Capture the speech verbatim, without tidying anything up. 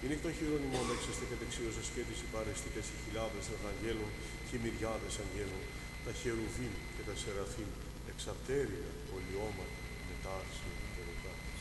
Η νύχτα των χειρών ημών έξαστε και δεξίως ασκέτηση παρεστήτε οι χιλιάδες των αγγέλων και οι μυριάδες αγγέλων, τα χερουβίμ και τα σεραφείμ, εξαρτέρια, πολιώματα, μετάρσια και ρωτά.